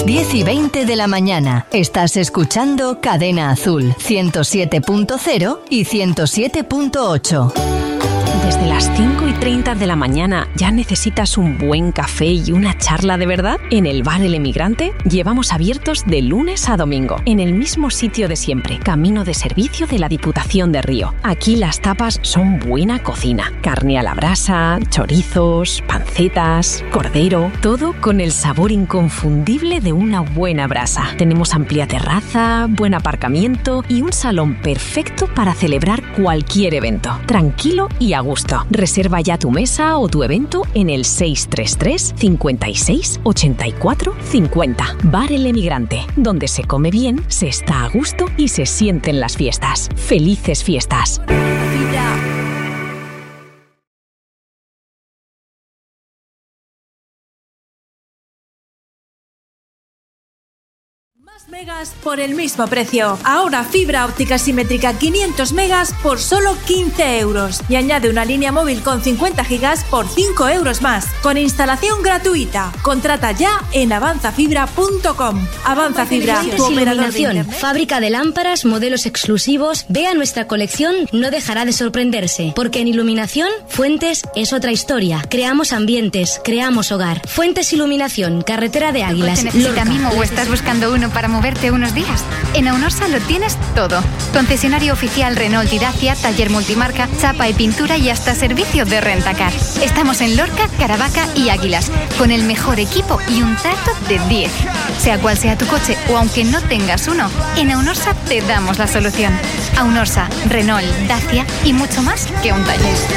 10 y 20 de la mañana. Estás escuchando Cadena Azul, 107.0 y 107.8. Desde las 5:30 de la mañana, ¿ya necesitas un buen café y una charla de verdad? En el Bar El Emigrante llevamos abiertos de lunes a domingo, en el mismo sitio de siempre, camino de servicio de la Diputación de Río. Aquí las tapas son buena cocina. Carne a la brasa, chorizos, pancetas, cordero, todo con el sabor inconfundible de una buena brasa. Tenemos amplia terraza, buen aparcamiento y un salón perfecto para celebrar cualquier evento. Tranquilo y a gusto. Reserva ya tu mesa o tu evento en el 633 56 84 50. Bar El Emigrante, donde se come bien, se está a gusto y se sienten las fiestas. ¡Felices fiestas! Megas por el mismo precio. Ahora fibra óptica simétrica 500 megas por solo 15 euros. Y añade una línea móvil con 50 gigas por 5 euros más. Con instalación gratuita. Contrata ya en avanzafibra.com. Avanza Fibra, tu operador de Internet. Fábrica de lámparas, modelos exclusivos. Vea nuestra colección, no dejará de sorprenderse. Porque en iluminación, Fuentes es otra historia. Creamos ambientes, creamos hogar. Fuentes Iluminación, carretera de Águilas. ¿Necesita mimo o estás buscando uno para moverte unos días? En Aunorsa lo tienes todo. Concesionario oficial Renault y Dacia, taller multimarca, chapa y pintura y hasta servicio de rentacar. Estamos en Lorca, Caravaca y Águilas, con el mejor equipo y un trato de 10. Sea cual sea tu coche o aunque no tengas uno, en Aunorsa te damos la solución. Aunorsa, Renault, Dacia y mucho más que un taller.